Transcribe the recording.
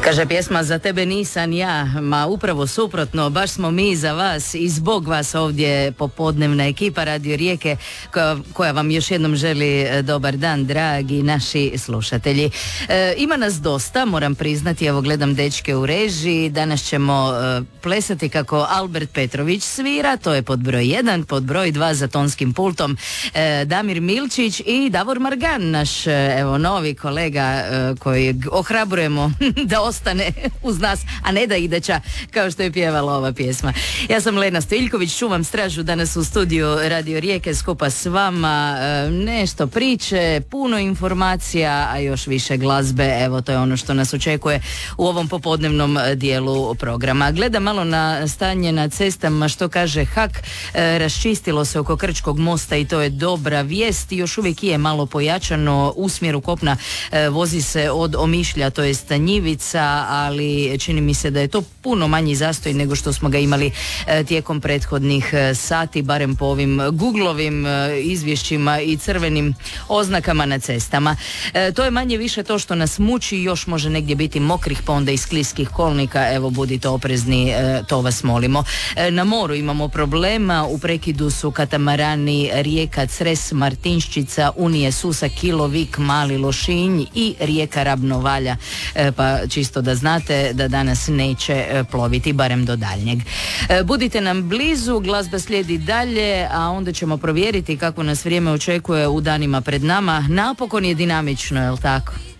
Kaže pjesma Za tebe nisam ja, ma upravo suprotno, baš smo mi za vas i zbog vas ovdje popodnevna ekipa Radio Rijeke koja vam još jednom želi dobar dan, dragi naši slušatelji. Ima nas dosta, moram priznati, evo gledam dečke u režiji, danas ćemo plesati kako Albert Petrović svira, to je pod broj 1, pod broj 2 za tonskim pultom Damir Milčić i Davor Margan, naš evo novi kolega koji ohrabrujemo da ostane uz nas, a ne da ideća kao što je pjevala ova pjesma. Ja sam Lena Stojiljković, čuvam stražu danas u studiju Radio Rijeke skupa s vama, nešto priče, puno informacija, a još više glazbe, evo to je ono što nas očekuje u ovom popodnevnom dijelu programa. Gledam malo na stanje na cestama, što kaže HAK, raščistilo se oko Krčkog mosta i to je dobra vijest, još uvijek je malo pojačano u smjeru kopna, vozi se od Omišlja, to jest Njivica, ali čini mi se da je to puno manji zastoj nego što smo ga imali tijekom prethodnih sati, barem po ovim Googlovim izvješćima i crvenim oznakama na cestama. To je manje više to što nas muči, još može negdje biti mokrih, pa onda i skliskih kolnika, evo budite oprezni, to vas molimo. Na moru imamo problema, u prekidu su katamarani Rijeka, Cres, Martinščica, Unije, Susa, Kilovik, Mali Lošinj i rijeka Ravnovalja, pa čisto da znate da danas neće ploviti, barem do daljnjeg. Budite nam blizu, glazba slijedi dalje, a onda ćemo provjeriti kako nas vrijeme očekuje u danima pred nama. Napokon je dinamično, jel tako?